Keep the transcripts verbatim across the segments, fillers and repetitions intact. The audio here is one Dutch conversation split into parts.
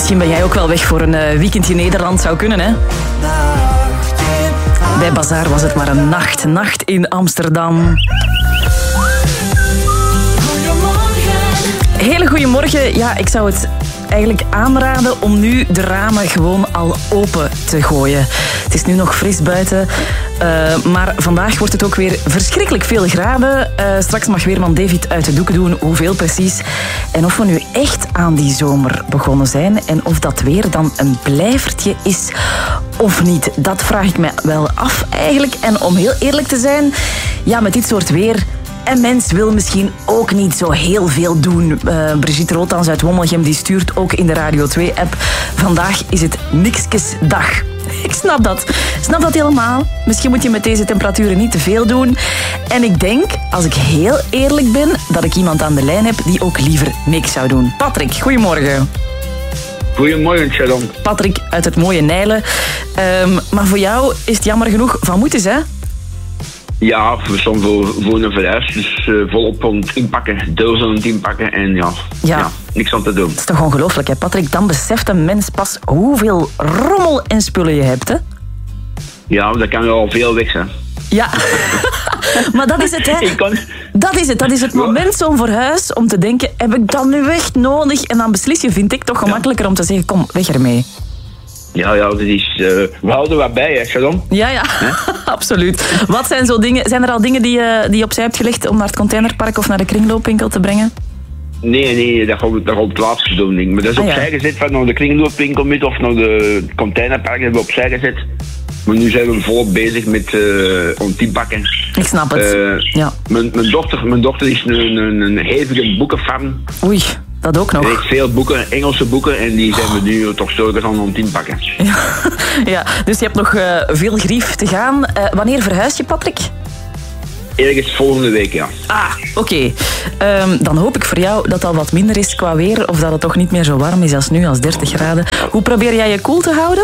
Misschien ben jij ook wel weg voor een uh, weekendje Nederland. Zou kunnen, hè? Bij Bazaar was het maar een nacht. Nacht in Amsterdam. Hele goeiemorgen. Ja, ik zou het eigenlijk aanraden om nu de ramen gewoon al open te gooien. Het is nu nog fris buiten, uh, maar vandaag wordt het ook weer verschrikkelijk veel graden. Uh, straks mag weerman David uit de doeken doen, hoeveel precies. En of we nu echt aan die zomer begonnen zijn en of dat weer dan een blijvertje is of niet. Dat vraag ik me wel af eigenlijk. En om heel eerlijk te zijn, ja, met dit soort weer... En mens wil misschien ook niet zo heel veel doen. Uh, Brigitte Rothans uit Wommelgem die stuurt ook in de Radio twee-app. Vandaag is het nikskesdag. Ik snap dat. Ik snap dat helemaal. Misschien moet je met deze temperaturen niet te veel doen. En ik denk, als ik heel eerlijk ben, dat ik iemand aan de lijn heb die ook liever niks zou doen. Patrick, goedemorgen. Goedemorgen, Sharon. Patrick uit het mooie Nijlen. Um, maar voor jou is het jammer genoeg van moeten, hè? Ja, we staan voor, voor een verhuis, dus uh, volop aan het inpakken, deels aan het inpakken en ja, ja. ja, niks aan te doen. Dat is toch ongelooflijk, hè, Patrick? Dan beseft een mens pas hoeveel rommel en spullen je hebt, hè? Ja, dat kan wel veel weg zijn. Ja, maar dat is het, hè? Ik kan... Dat is het, dat is het moment zo'n verhuis om te denken, heb ik dat nu echt nodig? En dan beslis je, vind ik, toch gemakkelijker ja. om te zeggen, kom, weg ermee. Ja, ja, dat is... Uh, we houden wat bij, hè, Sharon? Ja, ja, absoluut. Wat zijn zo dingen... Zijn er al dingen die je, die je opzij hebt gelegd om naar het containerpark of naar de kringloopwinkel te brengen? Nee, nee, dat gaat dat gaat het laatste doen, denk ik. Maar dat is opzij ah, ja. gezet van naar de kringloopwinkel met of naar de containerpark. Dat hebben we opzij gezet. Maar nu zijn we volop bezig met uh, om te pakken. Ik snap het, uh, ja. Mijn, mijn, dochter, mijn dochter is een, een, een hevige boekenfan. Oei. Dat ook nog. Er is veel boeken, Engelse boeken, en die zijn we nu toch zo aan om te inpakken. Ja, ja, dus je hebt nog uh, veel grief te gaan. Uh, wanneer verhuis je, Patrick? Ergens volgende week, ja. Ah, oké. Okay. Um, dan hoop ik voor jou dat het al wat minder is qua weer, of dat het toch niet meer zo warm is als nu, als dertig graden. Hoe probeer jij je koel te houden?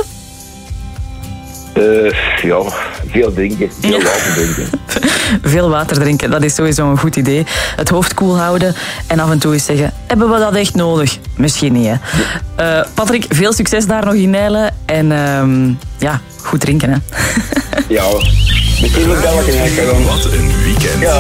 Uh, ja, veel drinken. Veel ja. water drinken. Veel water drinken, dat is sowieso een goed idee. Het hoofd koel houden en af en toe eens zeggen, hebben we dat echt nodig? Misschien niet, hè. Uh, Patrick, veel succes daar nog in Nijlen. En uh, ja, goed drinken, hè. Ja, natuurlijk wel een Wat een weekend. Ja.